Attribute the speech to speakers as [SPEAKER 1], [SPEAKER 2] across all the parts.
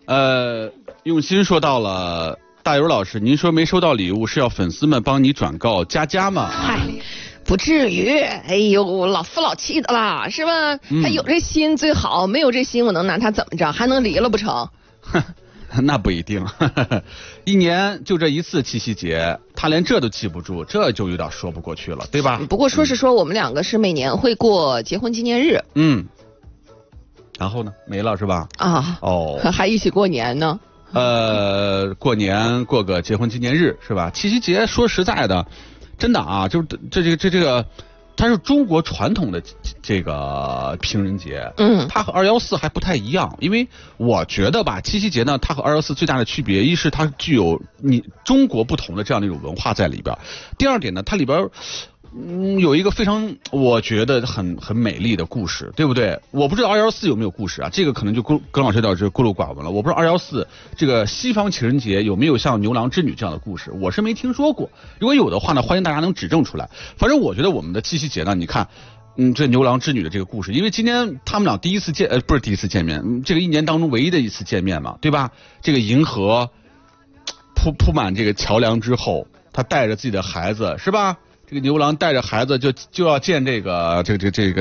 [SPEAKER 1] 用心说到了，大友老师，您说没收到礼物是要粉丝们帮你转告佳佳吗？
[SPEAKER 2] 嗨，不至于，哎呦，老夫老妻的啦，是吧？他有这心最好，没有这心我能拿他怎么着？还能离了不成？
[SPEAKER 1] 那不一定，一年就这一次七夕节，他连这都记不住，这就有点说不过去了，对吧？
[SPEAKER 2] 不过说是说我们两个是每年会过结婚纪念日，
[SPEAKER 1] 然后呢，没了是吧？
[SPEAKER 2] 啊，
[SPEAKER 1] 哦，
[SPEAKER 2] 还一起过年呢。
[SPEAKER 1] 过年过个结婚纪念日是吧？七夕节说实在的，真的啊，就是这个。它是中国传统的这个情人节，它和214还不太一样，因为我觉得吧，七夕节呢，它和214最大的区别，一是它具有你中国不同的这样的一种文化在里边，第二点呢，它里边有一个非常我觉得很美丽的故事，对不对？我不知道214有没有故事啊，这个可能就耿老师这孤陋寡闻了。我不知道214这个西方情人节有没有像牛郎织女这样的故事，我是没听说过。如果有的话呢，欢迎大家能指正出来。反正我觉得我们的七夕节呢，你看，这牛郎织女的这个故事，因为今天他们俩不是第一次见面，这个一年当中唯一的一次见面嘛，对吧？这个银河铺满这个桥梁之后，他带着自己的孩子，是吧？这个牛郎带着孩子就要见这个其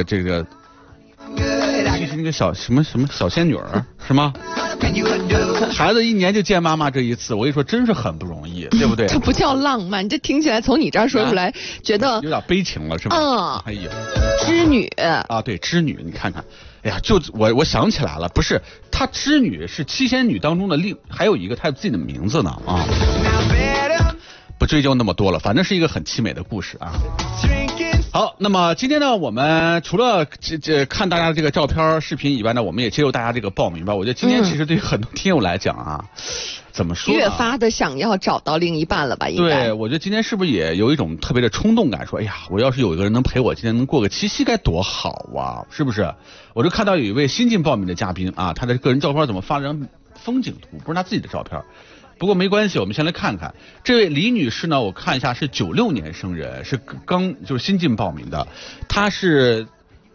[SPEAKER 1] 实那个小什么小仙女是吗？孩子一年就见妈妈这一次，我跟你说真是很不容易，对不对？
[SPEAKER 2] 这不叫浪漫，这听起来从你这儿说出来，觉得
[SPEAKER 1] 有点悲情了，是吧？哎呀，
[SPEAKER 2] 织女
[SPEAKER 1] 啊，对，织女，你看看，哎呀，就我想起来了，不是，她织女是七仙女当中的还有一个她有自己的名字呢啊。不追究那么多了，反正是一个很凄美的故事啊。好，那么今天呢，我们除了看大家的这个照片、视频以外呢，我们也接受大家这个报名吧。我觉得今天其实对于很多听友来讲啊，怎么说呢？
[SPEAKER 2] 越发的想要找到另一半了吧？应该。
[SPEAKER 1] 对，我觉得今天是不是也有一种特别的冲动感？说，哎呀，我要是有一个人能陪我今天能过个七夕该多好啊！是不是？我就看到有一位新晋报名的嘉宾啊，他的个人照片怎么发了张风景图，不是他自己的照片。不过没关系，我们先来看看这位李女士呢。我看一下是96年生人，是就是新晋报名的。她是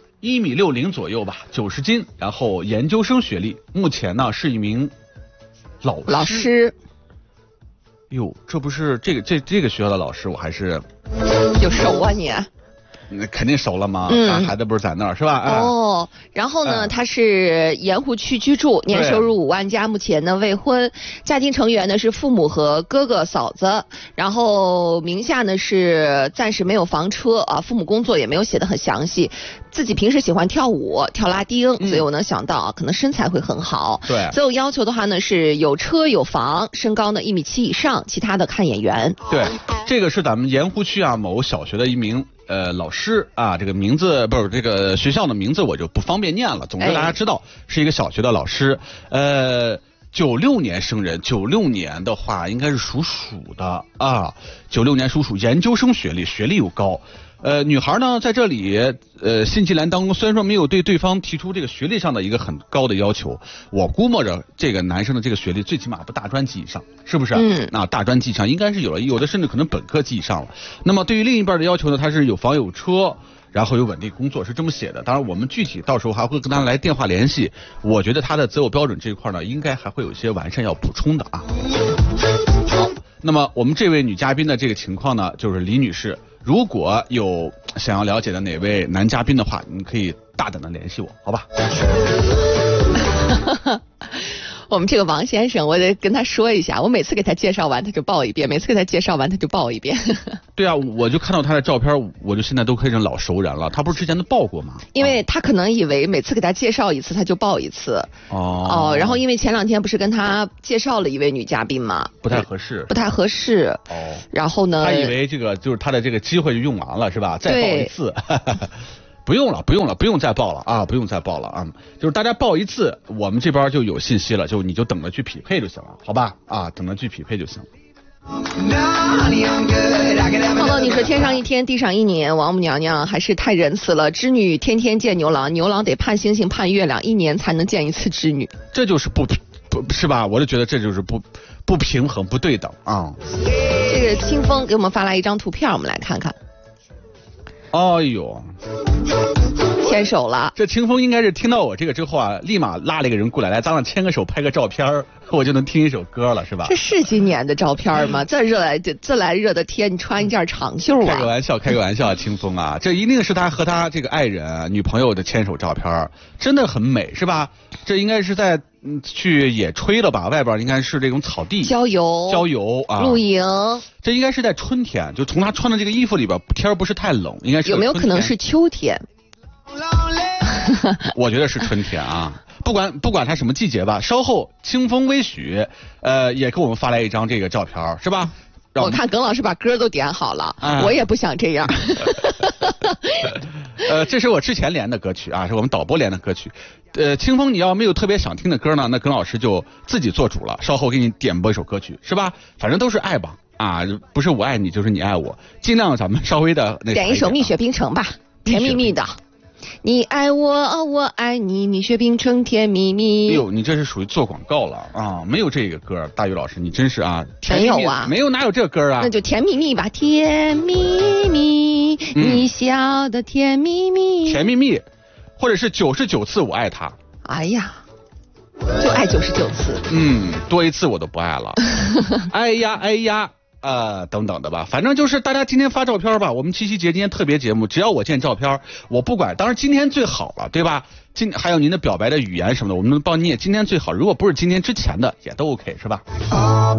[SPEAKER 1] 1.60米左右吧，90斤，然后研究生学历，目前呢是一名老师。哟，这不是这个学校的老师，我还是
[SPEAKER 2] 有熟啊你。
[SPEAKER 1] 那肯定熟了吗？孩子不是在那儿是吧？
[SPEAKER 2] 哦，然后呢，他是盐湖区居住，年收入5万加，目前呢未婚，家庭成员呢是父母和哥哥嫂子，然后名下呢是暂时没有房车啊，父母工作也没有写得很详细，自己平时喜欢跳舞跳拉丁，所以我能想到啊，可能身材会很好。
[SPEAKER 1] 对，
[SPEAKER 2] 所有要求的话呢是有车有房，身高呢1.7米以上，其他的看眼缘。
[SPEAKER 1] 对，这个是咱们盐湖区啊某小学的一名老师啊，这个名字不是这个学校的名字我就不方便念了。总之大家知道是一个小学的老师。96年生人，96年的话应该是属鼠的啊。96年属鼠，研究生学历又高。女孩呢在这里信息栏当中虽然说没有对对方提出这个学历上的一个很高的要求，我估摸着这个男生的这个学历最起码不大专及以上，是不是？那大专及以上应该是有的甚至可能本科及以上了。那么对于另一半的要求呢，他是有房有车，然后有稳定工作，是这么写的。当然我们具体到时候还会跟他来电话联系。我觉得他的择偶标准这一块呢，应该还会有一些完善要补充的啊。好，那么我们这位女嘉宾的这个情况呢，就是李女士。如果有想要了解的哪位男嘉宾的话，你可以大胆的联系我，好吧？
[SPEAKER 2] 我们这个王先生，我得跟他说一下，我每次给他介绍完他就报一遍，每次给他介绍完他就报一遍。
[SPEAKER 1] 对啊，我就看到他的照片，我就现在都可以成老熟人了。他不是之前都报过吗？
[SPEAKER 2] 因为他可能以为每次给他介绍一次他就报一次。哦，然后因为前2天不是跟他介绍了一位女嘉宾嘛，
[SPEAKER 1] 不太合适。
[SPEAKER 2] 哦，然后呢？
[SPEAKER 1] 他以为这个就是他的这个机会就用完了是吧？再报一次。不用再报了啊！就是大家报一次，我们这边就有信息了，你就等着去匹配就行了，好吧？啊，等着去匹配就行。
[SPEAKER 2] 浩浩，你说天上一天，地上一年，王母娘娘还是太仁慈了。织女天天见牛郎，牛郎得盼星星盼月亮，1年才能见一次织女。
[SPEAKER 1] 这就是不是吧？我就觉得这就是不平衡、不对等啊。
[SPEAKER 2] 这个清风给我们发来一张图片，我们来看看。
[SPEAKER 1] 哎呦。
[SPEAKER 2] 牵手了。
[SPEAKER 1] 这清风应该是听到我这个之后啊，立马拉了一个人过来，来咱俩牵个手拍个照片，我就能听一首歌了，是吧？
[SPEAKER 2] 这是今年的照片吗？这来热的天，你穿一件长袖啊？
[SPEAKER 1] 开个玩笑，开个玩笑，清风啊，这一定是他和他这个爱人、女朋友的牵手照片，真的很美，是吧？这应该是在去野炊了吧？外边应该是这种草地
[SPEAKER 2] 郊游
[SPEAKER 1] 啊，
[SPEAKER 2] 露营。
[SPEAKER 1] 这应该是在春天，就从他穿的这个衣服里边，天不是太冷，应该是
[SPEAKER 2] 有没有可能是秋天？
[SPEAKER 1] 我觉得是春天啊。不管它什么季节吧，稍后清风微许，也给我们发来一张这个照片，是吧？
[SPEAKER 2] 我看耿老师把歌都点好了，我也不想这样。
[SPEAKER 1] 这是我之前连的歌曲啊，是我们导播连的歌曲。清风，你要没有特别想听的歌呢，那耿老师就自己做主了，稍后给你点播一首歌曲，是吧？反正都是爱吧，啊，不是我爱你就是你爱我，尽量咱们稍微的
[SPEAKER 2] 点一首蜜雪冰城吧，甜蜜蜜的。你爱我，我爱你，蜜雪冰城甜蜜蜜。
[SPEAKER 1] 哎呦，你这是属于做广告了啊！没有这个歌，大宇老师，你真是啊，
[SPEAKER 2] 没有啊，
[SPEAKER 1] 没有哪有这歌啊？
[SPEAKER 2] 那就甜蜜蜜吧，甜蜜蜜，你笑的甜蜜蜜，
[SPEAKER 1] 甜蜜蜜，或者是99次我爱他。
[SPEAKER 2] 哎呀，就爱99次。
[SPEAKER 1] 多一次我都不爱了。哎呀哎呀。等等的吧，反正就是大家今天发照片吧。我们七夕节今天特别节目，只要我见照片，我不管。当然今天最好了，对吧？还有您的表白的语言什么的，我们帮你也今天最好。如果不是今天之前的，也都 OK， 是吧？